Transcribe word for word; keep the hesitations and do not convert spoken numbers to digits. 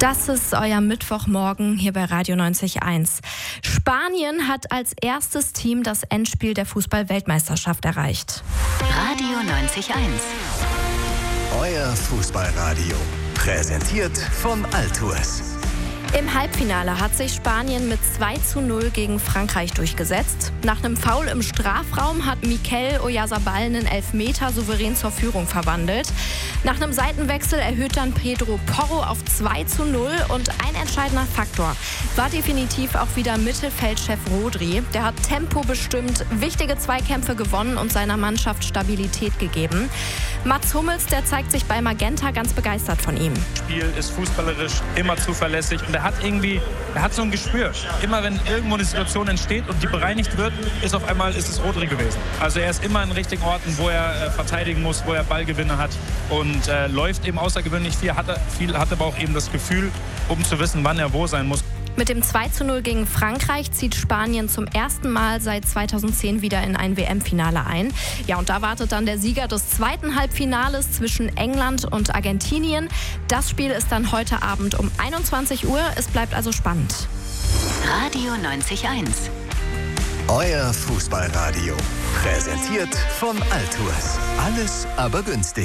Das ist euer Mittwochmorgen hier bei Radio neunzig Komma eins. Spanien hat als erstes Team das Endspiel der Fußball-Weltmeisterschaft erreicht. Radio neunzig Komma eins. Euer Fußballradio. Präsentiert von Altours. Im Halbfinale hat sich Spanien mit zwei zu null gegen Frankreich durchgesetzt. Nach einem Foul im Strafraum hat Mikel Oyarzabal einen Elfmeter souverän zur Führung verwandelt. Nach einem Seitenwechsel erhöht dann Pedro Porro auf zwei zu null und ein entscheidender Faktor war definitiv auch wieder Mittelfeldchef Rodri. Der hat Tempo bestimmt, wichtige Zweikämpfe gewonnen und seiner Mannschaft Stabilität gegeben. Mats Hummels, der zeigt sich bei Magenta ganz begeistert von ihm. Das Spiel ist fußballerisch immer zuverlässig und er hat irgendwie, er hat so ein Gespür. Immer wenn irgendwo eine Situation entsteht und die bereinigt wird, ist auf einmal ist es Rodri gewesen. Also er ist immer an richtigen Orten, wo er äh, verteidigen muss, wo er Ballgewinne hat und äh, läuft eben außergewöhnlich viel, hat, er, viel, hat aber auch eben das Gefühl, um zu wissen, wann er wo sein muss. Mit dem zwei zu null gegen Frankreich zieht Spanien zum ersten Mal seit zweitausendzehn wieder in ein W M-Finale ein. Ja, und da wartet dann der Sieger des zweiten Halbfinales zwischen England und Argentinien. Das Spiel ist dann heute Abend um einundzwanzig Uhr. Es bleibt also spannend. Radio neunzig Komma eins. Euer Fußballradio. Präsentiert von Altours. Alles aber günstig.